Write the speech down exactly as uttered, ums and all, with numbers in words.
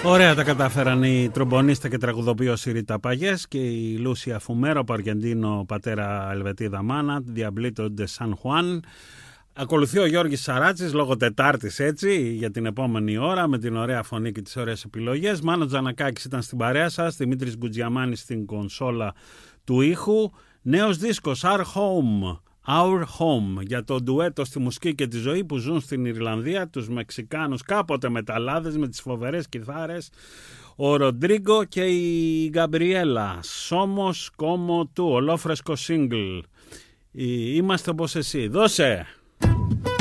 Ωραία τα κατάφεραν η τρομπονίστα και τραγουδοποιός η Ρίτα Παγιές και η Λούσια Φουμέρο από Αργεντίνο πατέρα Ελβετίδα μάνα, Διαμπλίτο ντε Σαν Χουάν. Ακολουθεί ο Γιώργης Σαράτσης λόγω Τετάρτης, έτσι, για την επόμενη ώρα με την ωραία φωνή και τις ωραίες επιλογές. Μάνο Τζανακάκης ήταν στην παρέα σας, Δημήτρης Γκουτζιαμάνης στην κονσόλα του ήχου. Νέος δίσκος Our Home, Our Home, για το ντουέτο στη μουσική και τη ζωή που ζουν στην Ιρλανδία, τους Μεξικάνους κάποτε μεταλλάδες με τις φοβερές κιθάρες, ο Ροντρίγκο και η Γκαμπριέλα. Σόμος κόμο του, ολόφρεσκο single. Είμαστε όπως εσύ. Δώσε!